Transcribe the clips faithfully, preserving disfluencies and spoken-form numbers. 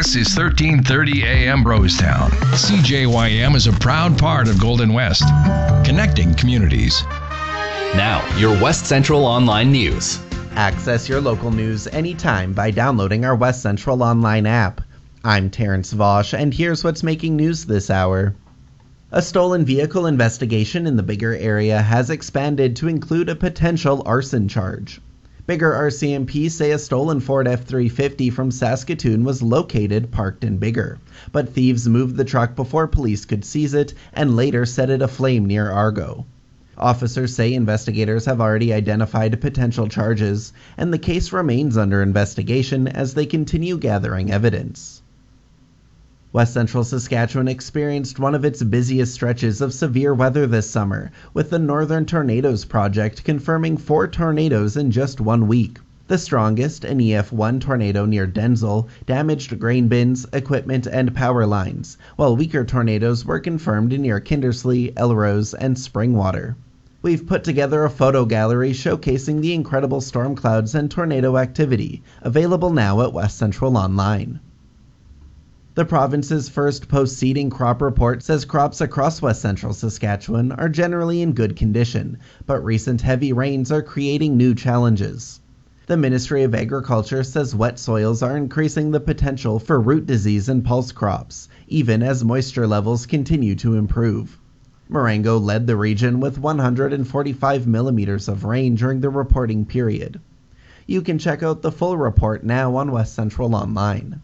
This is thirteen thirty A M Rosetown. C J Y M is a proud part of Golden West, connecting communities. Now, your West Central Online News. Access your local news anytime by downloading our West Central Online app. I'm Terrence Vosch, and here's what's making news this hour. A stolen vehicle investigation in the Biggar area has expanded to include a potential arson charge. Biggar R C M P say a stolen Ford F three fifty from Saskatoon was located parked in Biggar, but thieves moved the truck before police could seize it and later set it aflame near Argo. Officers say investigators have already identified potential charges, and the case remains under investigation as they continue gathering evidence. West Central Saskatchewan experienced one of its busiest stretches of severe weather this summer, with the Northern Tornadoes Project confirming four tornadoes in just one week. The strongest, an E F one tornado near Denzel, damaged grain bins, equipment, and power lines, while weaker tornadoes were confirmed near Kindersley, Elrose, and Springwater. We've put together a photo gallery showcasing the incredible storm clouds and tornado activity, available now at West Central Online. The province's first post-seeding crop report says crops across West Central Saskatchewan are generally in good condition, but recent heavy rains are creating new challenges. The Ministry of Agriculture says wet soils are increasing the potential for root disease in pulse crops, even as moisture levels continue to improve. Marengo led the region with one hundred forty-five millimeters of rain during the reporting period. You can check out the full report now on West Central Online.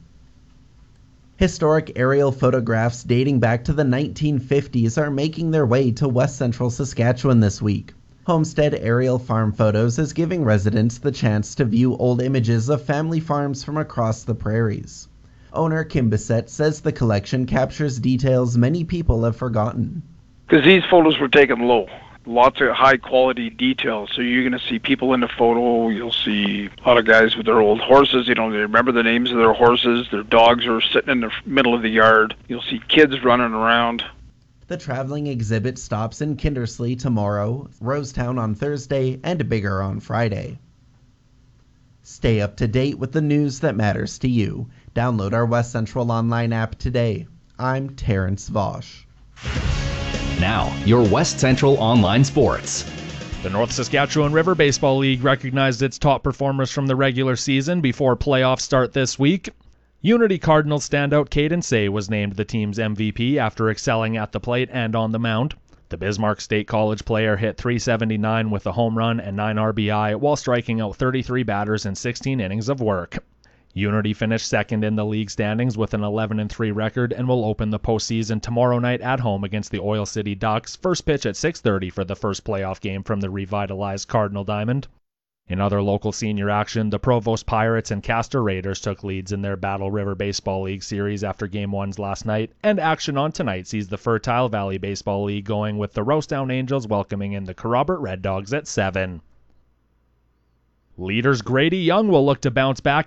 Historic aerial photographs dating back to the nineteen fifties are making their way to West Central Saskatchewan this week. Homestead Aerial Farm Photos is giving residents the chance to view old images of family farms from across the prairies. Owner Kim Bissett says the collection captures details many people have forgotten. Because these photos were taken low. Lots of high quality details. So you're going to see people in the photo. You'll see a lot of guys with their old horses. You know, they remember the names of their horses. Their dogs are sitting in the middle of the yard. You'll see kids running around. The traveling exhibit stops in Kindersley tomorrow, Rosetown on Thursday, and Biggar on Friday. Stay up to date with the news that matters to you. Download our West Central Online app today. I'm Terrence Vosch. Now, your West Central Online Sports. The North Saskatchewan River Baseball League recognized its top performers from the regular season before playoffs start this week. Unity Cardinals standout Caden Say was named the team's M V P after excelling at the plate and on the mound. The Bismarck State College player hit three seventy-nine with a home run and nine R B I while striking out thirty-three batters in sixteen innings of work. Unity finished second in the league standings with an eleven and three record and will open the postseason tomorrow night at home against the Oil City Ducks, first pitch at six thirty for the first playoff game from the revitalized Cardinal Diamond. In other local senior action, the Provost Pirates and Castor Raiders took leads in their Battle River Baseball League series after Game ones last night, and action on tonight sees the Fertile Valley Baseball League going with the Rosetown Angels welcoming in the Kerrobert Red Dogs at seven. Leaders Grady Young will look to bounce back